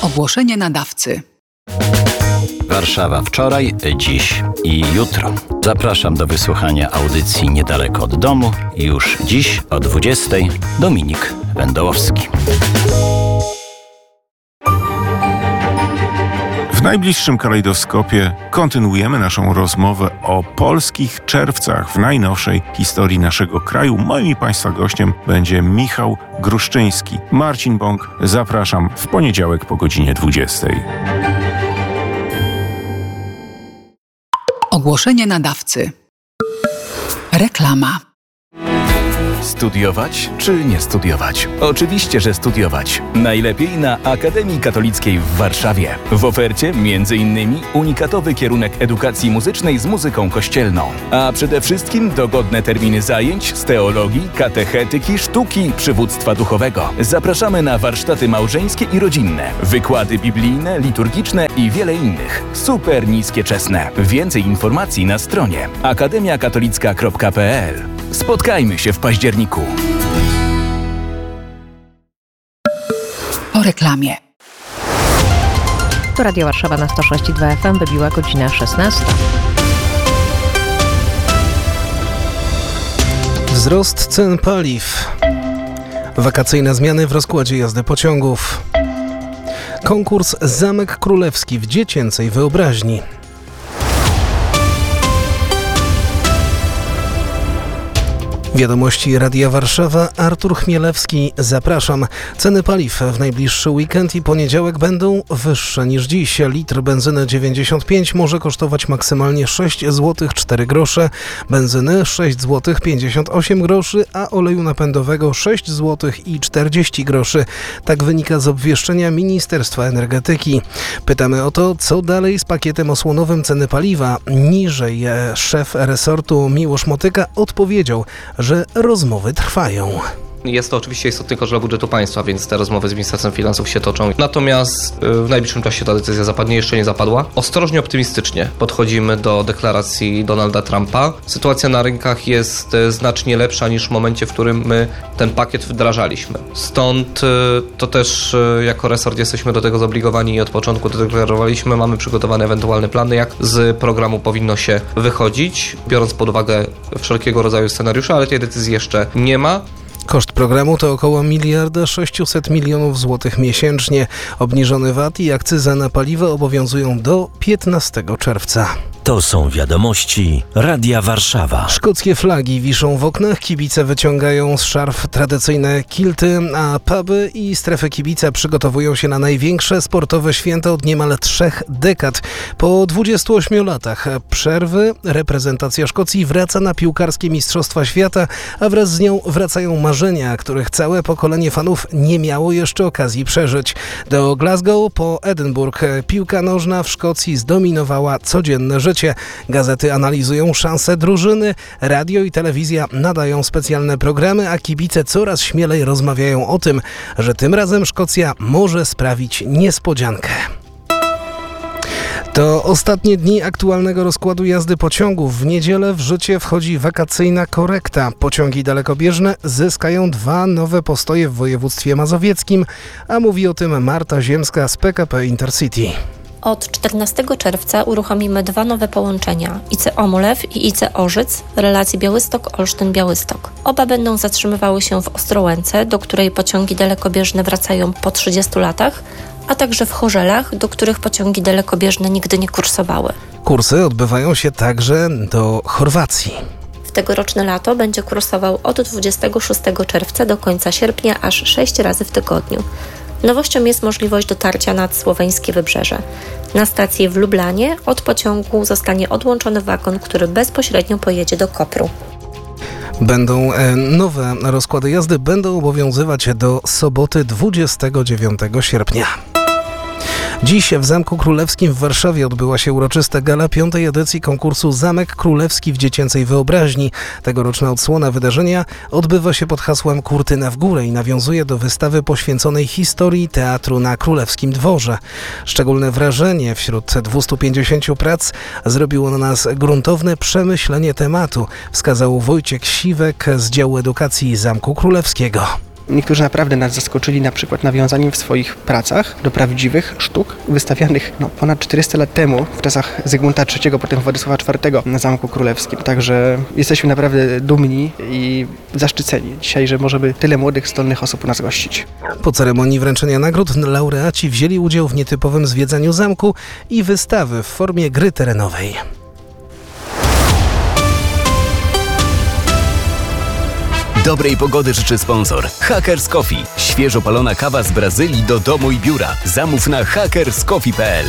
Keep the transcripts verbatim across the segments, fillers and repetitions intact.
Ogłoszenie nadawcy. Warszawa wczoraj, dziś i jutro. Zapraszam do wysłuchania audycji Niedaleko od domu. Już dziś o dwudziestej Dominik Wędołowski. W najbliższym kalejdoskopie kontynuujemy naszą rozmowę o polskich czerwcach w najnowszej historii naszego kraju. Moim i Państwa gościem będzie Michał Gruszczyński. Marcin Bąk, zapraszam w poniedziałek po godzinie dwudziestej. Ogłoszenie nadawcy. Reklama. Studiować czy nie studiować? Oczywiście, że studiować. Najlepiej na Akademii Katolickiej w Warszawie. W ofercie między innymi unikatowy kierunek edukacji muzycznej z muzyką kościelną. A przede wszystkim dogodne terminy zajęć z teologii, katechetyki, sztuki, przywództwa duchowego. Zapraszamy na warsztaty małżeńskie i rodzinne, wykłady biblijne, liturgiczne i wiele innych. Super niskie czesne. Więcej informacji na stronie akademia katolicka kropka p l. Spotkajmy się w październiku. Po reklamie. To Radio Warszawa na sto sześć i dwa F M, wybiła godzina szesnasta. Wzrost cen paliw. Wakacyjne zmiany w rozkładzie jazdy pociągów. Konkurs Zamek Królewski w dziecięcej wyobraźni. Wiadomości Radia Warszawa, Artur Chmielewski, zapraszam. Ceny paliw w najbliższy weekend i poniedziałek będą wyższe niż dziś. Litr benzyny dziewięćdziesiąt pięć może kosztować maksymalnie sześć złotych cztery grosze, benzyny sześć złotych pięćdziesiąt osiem groszy, a oleju napędowego sześć złotych i czterdzieści groszy. Tak wynika z obwieszczenia Ministerstwa Energetyki. Pytamy o to, co dalej z pakietem osłonowym ceny paliwa. Niżej szef resortu Miłosz Motyka odpowiedział, że rozmowy trwają. Jest to oczywiście istotny koszt dla budżetu państwa, więc te rozmowy z Ministerstwem Finansów się toczą. Natomiast w najbliższym czasie ta decyzja zapadnie, jeszcze nie zapadła. Ostrożnie optymistycznie podchodzimy do deklaracji Donalda Trumpa. Sytuacja na rynkach jest znacznie lepsza niż w momencie, w którym my ten pakiet wdrażaliśmy. Stąd to też jako resort jesteśmy do tego zobligowani i od początku to deklarowaliśmy. Mamy przygotowane ewentualne plany, jak z programu powinno się wychodzić, biorąc pod uwagę wszelkiego rodzaju scenariusze, ale tej decyzji jeszcze nie ma. Koszt programu to około miliarda sześćset milionów złotych miesięcznie. Obniżony V A T i akcyza na paliwo obowiązują do piętnastego czerwca. To są wiadomości Radia Warszawa. Szkockie flagi wiszą w oknach, kibice wyciągają z szarf tradycyjne kilty, a puby i strefy kibica przygotowują się na największe sportowe święta od niemal trzech dekad. Po dwudziestu ośmiu latach przerwy reprezentacja Szkocji wraca na piłkarskie Mistrzostwa Świata, a wraz z nią wracają marzenia, których całe pokolenie fanów nie miało jeszcze okazji przeżyć. Do Glasgow po Edynburg piłka nożna w Szkocji zdominowała codzienne życie. Gazety analizują szanse drużyny, radio i telewizja nadają specjalne programy, a kibice coraz śmielej rozmawiają o tym, że tym razem Szkocja może sprawić niespodziankę. To ostatnie dni aktualnego rozkładu jazdy pociągów. W niedzielę w życie wchodzi wakacyjna korekta. Pociągi dalekobieżne zyskają dwa nowe postoje w województwie mazowieckim, a mówi o tym Marta Ziemska z P K P Intercity. Od czternastego czerwca uruchomimy dwa nowe połączenia, I C Omolew i I C Orzyc, relacji Białystok-Olsztyn-Białystok. Oba będą zatrzymywały się w Ostrołęce, do której pociągi dalekobieżne wracają po trzydziestu latach, a także w Chorzelach, do których pociągi dalekobieżne nigdy nie kursowały. Kursy odbywają się także do Chorwacji. W tegoroczne lato będzie kursował od dwudziestego szóstego czerwca do końca sierpnia aż sześć razy w tygodniu. Nowością jest możliwość dotarcia nad słoweńskie wybrzeże. Na stacji w Lublanie od pociągu zostanie odłączony wagon, który bezpośrednio pojedzie do Kopru. Będą e, nowe rozkłady jazdy będą obowiązywać do soboty dwudziestego dziewiątego sierpnia. Dziś w Zamku Królewskim w Warszawie odbyła się uroczysta gala piątej edycji konkursu Zamek Królewski w dziecięcej wyobraźni. Tegoroczna odsłona wydarzenia odbywa się pod hasłem Kurtyna w górę i nawiązuje do wystawy poświęconej historii teatru na Królewskim Dworze. Szczególne wrażenie wśród dwustu pięćdziesięciu prac zrobiło na nas gruntowne przemyślenie tematu, wskazał Wojciech Siwek z działu edukacji Zamku Królewskiego. Niektórzy naprawdę nas zaskoczyli na przykład nawiązaniem w swoich pracach do prawdziwych sztuk wystawianych no, ponad czterysta lat temu, w czasach Zygmunta trzeciego, potem Władysława czwartego na Zamku Królewskim. Także jesteśmy naprawdę dumni i zaszczyceni dzisiaj, że możemy tyle młodych, zdolnych osób u nas gościć. Po ceremonii wręczenia nagród laureaci wzięli udział w nietypowym zwiedzaniu zamku i wystawy w formie gry terenowej. Dobrej pogody życzy sponsor Hackers Coffee. Świeżo palona kawa z Brazylii do domu i biura. Zamów na hackers coffee kropka p l.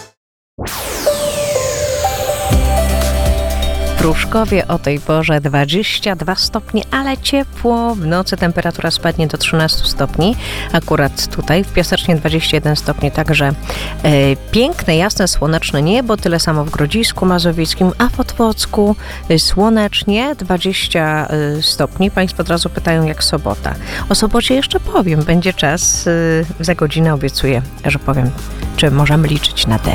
W Pruszkowie o tej porze dwadzieścia dwa stopnie, ale ciepło. W nocy temperatura spadnie do trzynastu stopni. Akurat tutaj w Piasecznie dwadzieścia jeden stopni, także e, piękne, jasne, słoneczne niebo. Tyle samo w Grodzisku Mazowieckim, a w Otwocku e, słonecznie dwadzieścia stopni. Państwo od razu pytają, jak sobota. O sobocie jeszcze powiem. Będzie czas, e, za godzinę obiecuję, że powiem, czy możemy liczyć na deszcz.